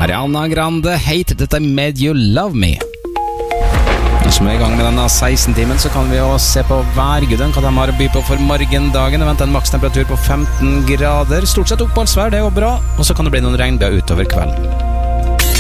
Ariana Grande, Hate That I Made You Love Me. Som er I gang med denne 16-timen, så kan vi jo se på værguden, hva de har å by på for morgendagen. Det venter en makstemperatur på 15 grader. Stort sett oppholdsvær, det er jo bra. Og så kan det bli noen regnbyger utover kvelden.